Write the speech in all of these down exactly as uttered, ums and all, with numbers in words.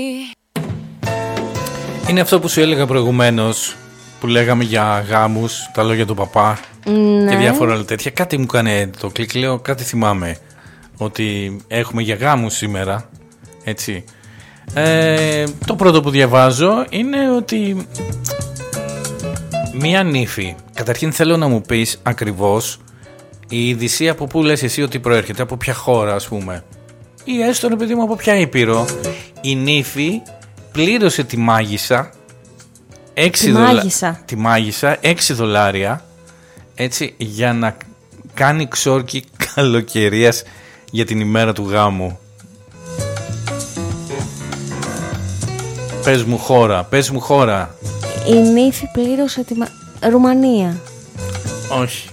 Είναι αυτό που σου έλεγα προηγουμένως, που λέγαμε για γάμους, τα λόγια του παπά, ναι, και διάφορα άλλα τέτοια. Κάτι μου κάνει το κλικ, λέω, κάτι θυμάμαι ότι έχουμε για γάμους σήμερα, έτσι. Ε, το πρώτο που διαβάζω είναι ότι μία νύφη, καταρχήν θέλω να μου πεις ακριβώς η είδηση από πού λες εσύ ότι προέρχεται, από ποια χώρα ας πούμε, ή έστω ρε παιδί μου από ποια ήπειρο. Η νύφη πλήρωσε τη μάγισσα έξι τη, δολα... μάγισσα. τη μάγισσα έξι δολάρια, έτσι, για να κάνει ξόρκι καλοκαιρίας για την ημέρα του γάμου. Πες μου χώρα, πες μου χώρα. Η νύφη πλήρωσε τη μάγισσα. Ρουμανία. Όχι.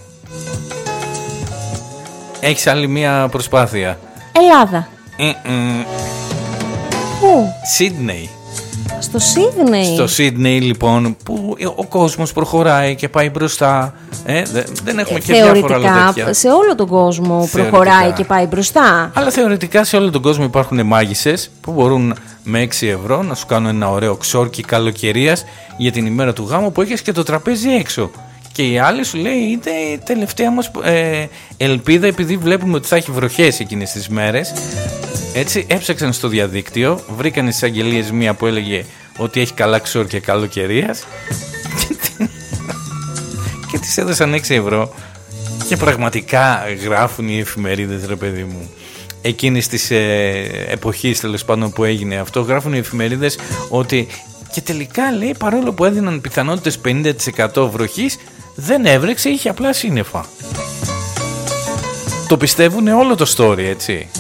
Έχεις άλλη μία προσπάθεια. Ελλάδα. Mm-mm. Πού? Σίδνεϊ. Στο Σίδνεϊ. Στο Σίδνεϊ λοιπόν, που ο κόσμος προχωράει και πάει μπροστά. Ε, δεν έχουμε και διάφορα άλλα τέτοια. Σε όλο τον κόσμο προχωράει και πάει μπροστά. Αλλά θεωρητικά σε όλο τον κόσμο υπάρχουν μάγισσες που μπορούν με έξι ευρώ να σου κάνουν ένα ωραίο ξόρκι καλοκαιρίας για την ημέρα του γάμου, που έχεις και το τραπέζι έξω. Και η άλλη σου λέει, είναι η τελευταία μας ε, ελπίδα, επειδή βλέπουμε ότι θα έχει βροχές εκείνες τις μέρες. Έτσι έψαξαν στο διαδίκτυο, βρήκαν στις αγγελίες μία που έλεγε ότι έχει καλά ξόρκια καλοκαιρίας και της έδωσαν έξι ευρώ. Και πραγματικά γράφουν οι εφημερίδες, ρε παιδί μου, εκείνης της ε, εποχής τέλος πάντων που έγινε αυτό, γράφουν οι εφημερίδες ότι και τελικά, λέει, παρόλο που έδιναν πιθανότητες πενήντα τοις εκατό βροχής, δεν έβρεξε, είχε απλά σύννεφα. Το πιστεύουν όλο το story, έτσι.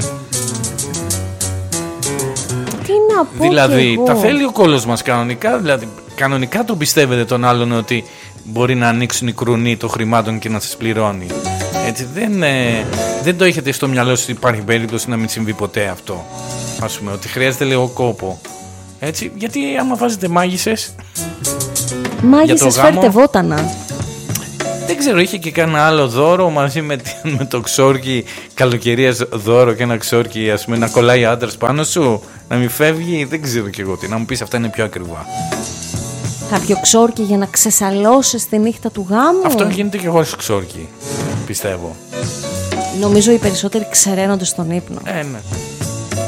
Τι να πω, δηλαδή τα θέλει ο κόλος μας κανονικά. Δηλαδή κανονικά τον πιστεύετε τον άλλον ότι μπορεί να ανοίξουν οι κρουνοί των χρημάτων και να σας πληρώνει. Έτσι, δεν, ε, δεν το έχετε στο μυαλό σας ότι υπάρχει περίπτωση να μην συμβεί ποτέ αυτό. Ας πούμε ότι χρειάζεται, λέω, κόπο. Έτσι, γιατί άμα βάζετε μάγισσες, μάγισσες φέρτε βότανα. Δεν ξέρω, είχε και κανένα άλλο δώρο μαζί με, με το ξόρκι καλοκαιρίας δώρο, και ένα ξόρκι, ας πούμε, να κολλάει άντρας πάνω σου, να μην φεύγει, δεν ξέρω κι εγώ τι, να μου πεις αυτά είναι πιο ακριβά. Κάποιο ξόρκι για να ξεσαλώσεις τη νύχτα του γάμου. Αυτό γίνεται και χωρίς ξόρκι, πιστεύω. Νομίζω οι περισσότεροι ξεραίνονται στον ύπνο. Ε, ναι.